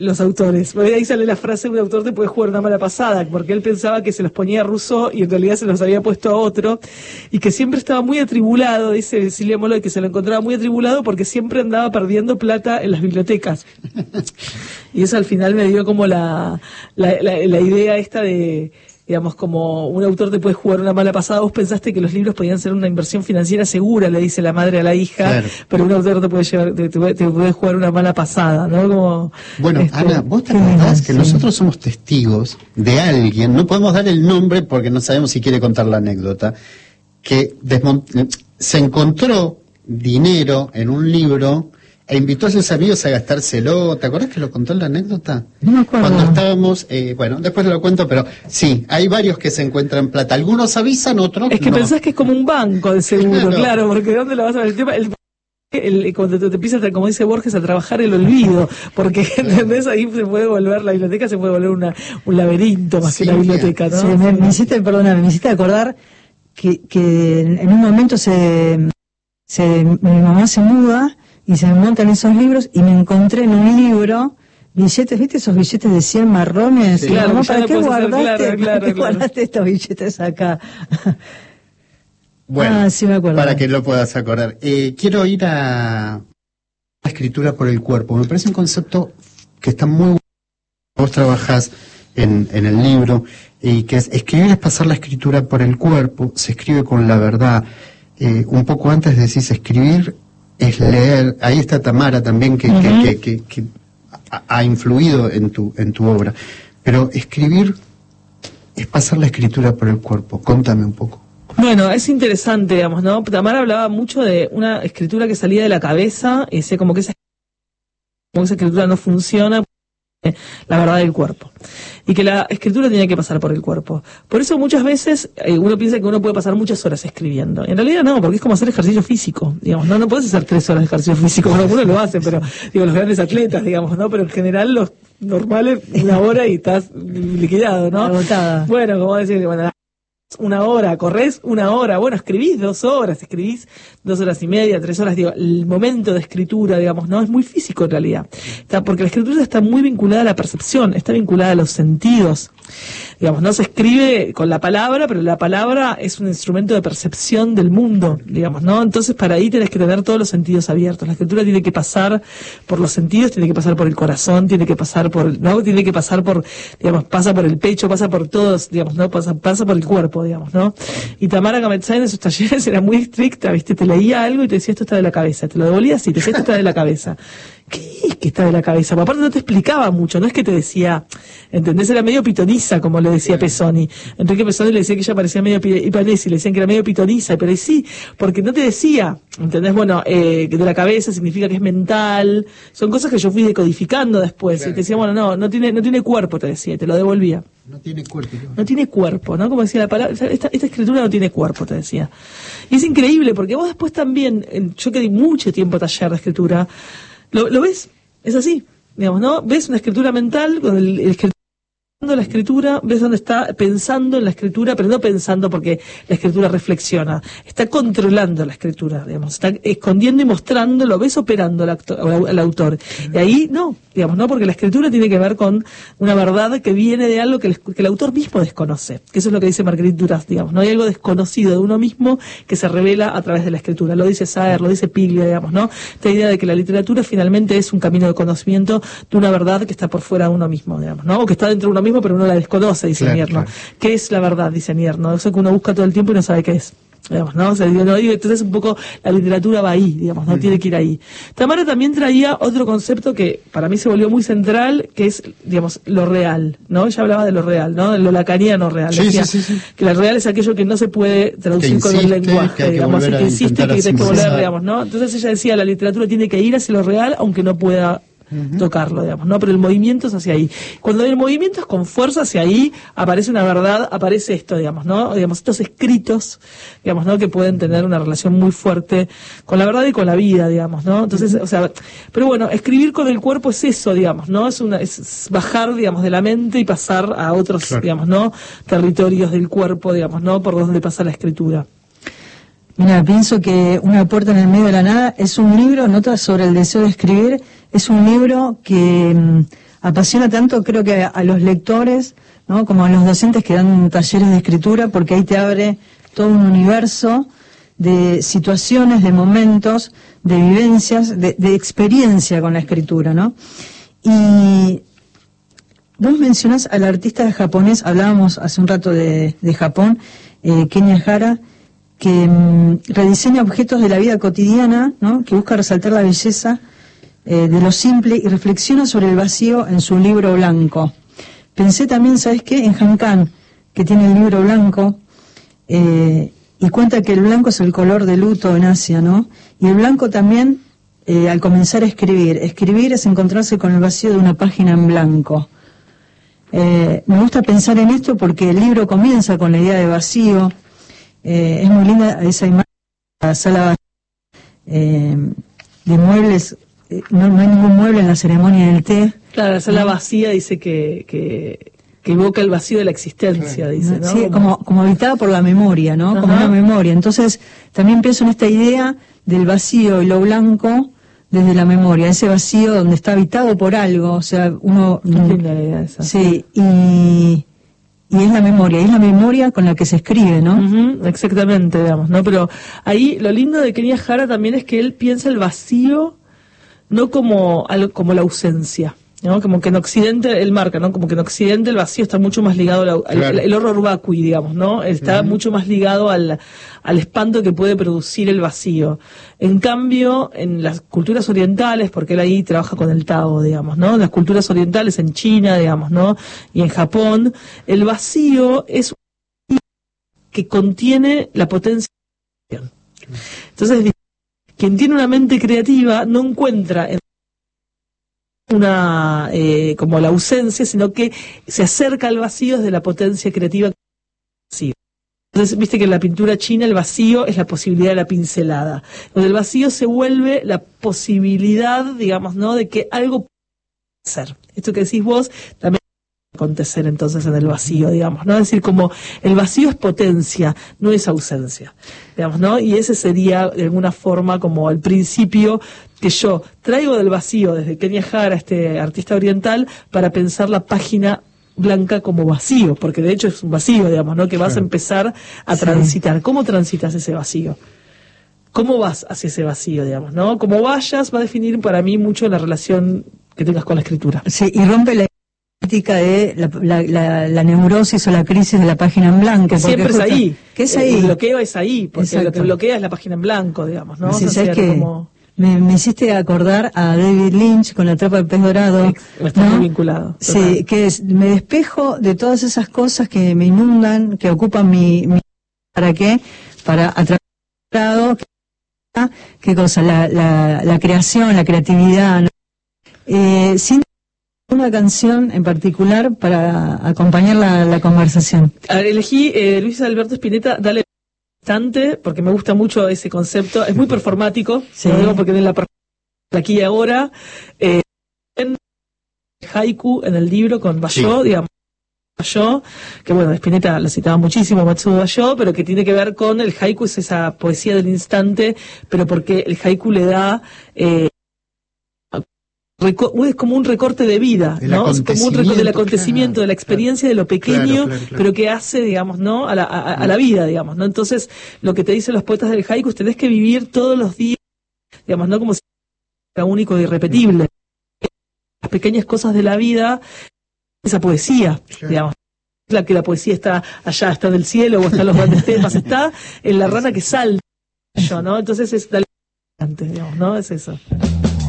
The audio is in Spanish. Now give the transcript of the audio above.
los autores. Porque ahí sale la frase: un autor te puede jugar una mala pasada, porque él pensaba que se los ponía a Rousseau y en realidad se los había puesto a otro, y que siempre estaba muy atribulado, dice Cecilia Moloy, que se lo encontraba muy atribulado porque siempre andaba perdiendo plata en las bibliotecas. Y eso al final me dio como la idea esta de, digamos, como un autor te puede jugar una mala pasada. Vos pensaste que los libros podían ser una inversión financiera segura, le dice la madre a la hija, claro, pero un autor te puede jugar una mala pasada, ¿no? Como, bueno, Ana, vos te acordás que nosotros somos testigos de alguien, no podemos dar el nombre porque no sabemos si quiere contar la anécdota, que se encontró dinero en un libro e invitó a sus amigos a gastárselo. ¿Te acuerdas que lo contó en la anécdota? No me acuerdo. Cuando estábamos, bueno, después lo cuento, pero sí, hay varios que se encuentran plata. Algunos avisan, otros no. Es que pensás que es como un banco de seguro, claro, porque ¿dónde lo vas a ver? El tema, cuando te empiezas, como dice Borges, a trabajar el olvido, porque ¿entendés? Ahí se puede volver, la biblioteca se puede volver un laberinto más que una biblioteca, ¿no? Sí, me hiciste acordar que en un momento mi mamá se muda y se montan esos libros, y me encontré en un libro billetes, ¿viste esos billetes de 100 marrones? Sí, claro, ¿no? ¿Para qué guardaste, claro. guardaste estos billetes acá? Bueno, sí me acuerdo. Para que lo puedas acordar. Quiero ir a la escritura por el cuerpo. Me parece un concepto que está muy bueno. Vos trabajás en el libro, y que es escribir es pasar la escritura por el cuerpo, se escribe con la verdad. Un poco antes decís escribir es leer. Ahí está Tamara también, que ha influido en tu obra. Pero escribir es pasar la escritura por el cuerpo. Contame un poco. Bueno, es interesante, digamos, ¿no? Tamara hablaba mucho de una escritura que salía de la cabeza, y decía como que esa escritura no funciona, la verdad del cuerpo, y que la escritura tiene que pasar por el cuerpo. Por eso muchas veces uno piensa que uno puede pasar muchas horas escribiendo. En realidad no, porque es como hacer ejercicio físico, digamos, no puedes hacer 3 horas de ejercicio físico, bueno, algunos lo hacen, pero digo, los grandes atletas, digamos, ¿no? Pero en general los normales 1 hora y estás liquidado, ¿no? Agotada. Bueno, como decir, bueno, 1 hora, corres 1 hora, bueno, escribís 2 horas, escribís 2 horas y media, 3 horas, digo, el momento de escritura, digamos, no es muy físico en realidad, porque la escritura está muy vinculada a la percepción, está vinculada a los sentidos, digamos, no se escribe con la palabra, pero la palabra es un instrumento de percepción del mundo, digamos, ¿no? Entonces para ahí tenés que tener todos los sentidos abiertos. La escritura tiene que pasar por los sentidos, tiene que pasar por el corazón, tiene que pasar ¿no? Tiene que pasar por, digamos, pasa por el pecho, pasa por todos, digamos, ¿no? Pasa por el cuerpo, digamos, ¿no? Y Tamara Gametzai en sus talleres era muy estricta, ¿viste? Te leía algo y te decía, esto está de la cabeza, te lo devolvía así, te decía, esto está de la cabeza. ¿Qué es que está de la cabeza? Pero aparte no te explicaba mucho, no es que te decía, ¿entendés? Era medio pitoniza, como le decía Pesoni. Enrique Pesoni le decía que ella parecía medio Ipanesi, le decían que era medio pitoniza, pero sí, porque no te decía, ¿entendés? Bueno, de la cabeza significa que es mental, son cosas que yo fui decodificando después, claro. Y te decía, bueno, no tiene cuerpo, te decía, y te lo devolvía. No tiene cuerpo. No tiene cuerpo, ¿no? Como decía la palabra, esta escritura no tiene cuerpo, te decía. Y es increíble, porque vos después también, yo que di mucho tiempo taller de escritura, ¿Lo ves? Es así, digamos, ¿no? Ves una escritura mental, con el escritor la escritura, ves dónde está pensando en la escritura, pero no pensando porque la escritura reflexiona, está controlando la escritura, digamos, está escondiendo y mostrando, lo ves operando al autor. Y ahí no, digamos, no, porque la escritura tiene que ver con una verdad que viene de algo que el autor mismo desconoce, que eso es lo que dice Marguerite Duras, digamos, no hay algo desconocido de uno mismo que se revela a través de la escritura, lo dice Saer, lo dice Piglia, digamos, ¿no? Esta idea de que la literatura finalmente es un camino de conocimiento de una verdad que está por fuera de uno mismo, digamos, ¿no? O que está dentro de uno mismo, pero uno la desconoce, dice Nierno. Claro. ¿Qué es la verdad? Dice Nierno. Eso que uno busca todo el tiempo y no sabe qué es. Digamos, ¿no? O sea, entonces un poco la literatura va ahí, digamos, no tiene que ir ahí. Tamara también traía otro concepto que para mí se volvió muy central, que es, digamos, lo real, ¿no? Ella hablaba de lo real, ¿no? De lo lacaniano real. Sí, decía sí. Que lo real es aquello que no se puede traducir con un lenguaje, digamos, que insiste, que hay que volver, digamos, ¿no? Entonces ella decía, la literatura tiene que ir hacia lo real, aunque no pueda tocarlo, digamos, ¿no? Pero el movimiento es hacia ahí. Cuando el movimiento es con fuerza hacia ahí, aparece una verdad, aparece esto, digamos, ¿no? Digamos, estos escritos, digamos, ¿no? Que pueden tener una relación muy fuerte con la verdad y con la vida, digamos, ¿no? Entonces, o sea, pero bueno, escribir con el cuerpo es eso, digamos, ¿no? Es bajar, digamos, de la mente y pasar a otros, claro, digamos, ¿no? Territorios del cuerpo, digamos, ¿no? Por donde pasa la escritura. Mira, pienso que Una puerta en el medio de la nada es un libro, notas sobre el deseo de escribir, es un libro que apasiona tanto, creo que a los lectores, ¿no? Como a los docentes que dan talleres de escritura, porque ahí te abre todo un universo de situaciones, de momentos, de vivencias, de experiencia con la escritura, ¿no? Y vos mencionás al artista japonés, hablábamos hace un rato de Japón, Kenya Hara, que rediseña objetos de la vida cotidiana, ¿no? Que busca resaltar la belleza de lo simple y reflexiona sobre el vacío en su libro blanco. Pensé también, ¿sabes qué? En Han Kang, que tiene el libro blanco, y cuenta que el blanco es el color de luto en Asia, ¿no? Y el blanco también, al comenzar a escribir es encontrarse con el vacío de una página en blanco. Me gusta pensar en esto porque el libro comienza con la idea de vacío. Es muy linda esa imagen de la sala de muebles. No hay ningún mueble en la ceremonia del té. Claro, la sala vacía dice que evoca el vacío de la existencia, dice, ¿no? Sí, como habitada por la memoria, ¿no? Como una memoria. Entonces, también pienso en esta idea del vacío y lo blanco desde la memoria, ese vacío donde está habitado por algo, o sea, uno... Linda la idea esa. Sí, y es la memoria con la que se escribe, ¿no? Exactamente, digamos, ¿no? Pero ahí lo lindo de Kenya Hara también es que él piensa el vacío no como algo, como la ausencia, ¿no? Como que en Occidente, él marca, ¿no? Como que en Occidente el vacío está mucho más ligado el horror vacui, digamos, ¿no? Está mucho más ligado al espanto que puede producir el vacío. En cambio, en las culturas orientales, porque él ahí trabaja con el Tao, digamos, ¿no? En las culturas orientales, en China, digamos, ¿no? Y en Japón, el vacío es un que contiene la potencia de la creación. Entonces, quien tiene una mente creativa no encuentra en como la ausencia, sino que se acerca al vacío desde la potencia creativa del vacío. Entonces, viste que en la pintura china el vacío es la posibilidad de la pincelada, donde el vacío se vuelve la posibilidad, digamos, ¿no?, de que algo pueda ser. Esto que decís vos también puede acontecer entonces en el vacío, digamos, ¿no? Es decir, como el vacío es potencia, no es ausencia, digamos, ¿no? Y ese sería de alguna forma como el principio que yo traigo del vacío desde Kenya Hara, este artista oriental, para pensar la página blanca como vacío, porque de hecho es un vacío, digamos, ¿no? Que vas a empezar a transitar. ¿Cómo transitas ese vacío? ¿Cómo vas hacia ese vacío, digamos, ¿no? Como vayas va a definir para mí mucho la relación que tengas con la escritura. Sí, y rompe la crítica de la neurosis o la crisis de la página en blanco. Siempre es ahí. ¿Qué es ahí? El bloqueo es ahí, porque Exacto. Lo que bloquea es la página en blanco, digamos, ¿no? Sí, o sea, ¿sabes qué? como... Me hiciste acordar a David Lynch con La Trapa del Pez Dorado. Está muy vinculado. Total. Sí, que es, me despejo de todas esas cosas que me inundan, que ocupan mi ¿para qué? Para atravesar, ¿qué cosa? La creación, la creatividad, ¿no? Sin una canción en particular para acompañar la conversación. Elegí Luis Alberto Spinetta, Dale Instante, porque me gusta mucho ese concepto. Es muy performático, Sí. lo digo porque en la aquí y ahora, en haiku en el libro con Basho, digamos, Basho, que bueno, Spinetta la citaba muchísimo, Matsuo Basho, pero que tiene que ver con el haiku, es esa poesía del instante, pero porque el haiku le da es como un recorte de vida, ¿no? Es como un recorte del acontecimiento, claro, de la experiencia, de lo pequeño, claro. pero que hace, digamos, ¿no? A la vida, digamos, ¿no? Entonces, lo que te dicen los poetas del haiku, tenés que vivir todos los días, digamos, ¿no? Como si fuera único e irrepetible. Las pequeñas cosas de la vida, esa poesía, digamos. La que la poesía está allá, está en el cielo, o está en los grandes temas, está en la rana que salta, ¿no? Entonces es, dale, digamos, ¿no? Es eso.